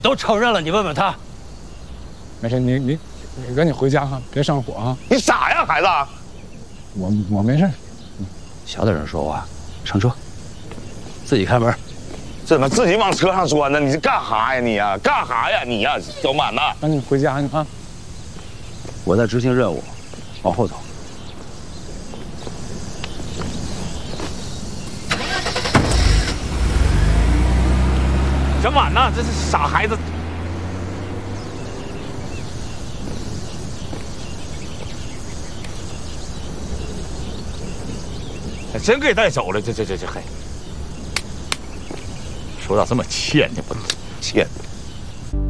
都承认了，你问问他。 没事，你赶紧回家哈，别上火啊！ 你傻呀，孩子！ 我没事。 小点声说话，上车，自己开门。 怎么自己往车上钻呢？你这干哈呀你呀？干哈呀你呀？小满呐， 赶紧回家啊！ 我在执行任务，往后走。 小满呐，这是傻孩子。真给带走了，这还说咋这么欠呢？不欠。